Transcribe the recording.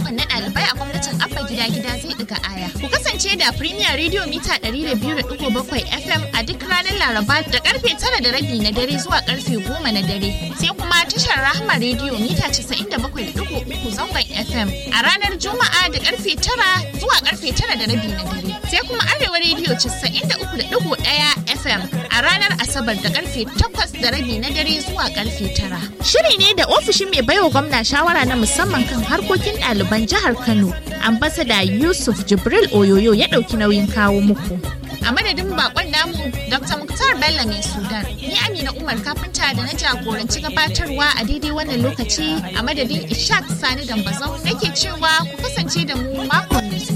makon na ɗalibai a gwamnatin Abba gida zai ɗiga aya. Ku kasance da Premier Radio mita 102.7 FM a duk ranar Laraba da karfe 9:30 na dare zuwa karfe 10 na dare. Sai kuma tashar Rahama Radio mita 97.3 zangon FM a ranar Juma'a da karfe 9 zuwa karfe 9:30 na dare. Sai kuma Arewa Radio 93.1 FM a ranar Asabar da karfe 8:30 na dare zuwa karfe 9. Shiri ne da ofishin mai baiwa gwamna shawara na musamman kan harkokin ɗaliban jihar Kano, Ambassador Yusuf Jibril Oyoyo ya ɗauki nauyin kawo muku. A madadin bakon namu Dr. Muktar Bello mai Sudan, ni Amina Umar Kafinta da na jagoranci gabatarwa a daidai wannan lokaci a madadin Ishaq Sani Dambazau nake cewa ku kasance da mu makon mai zuwa.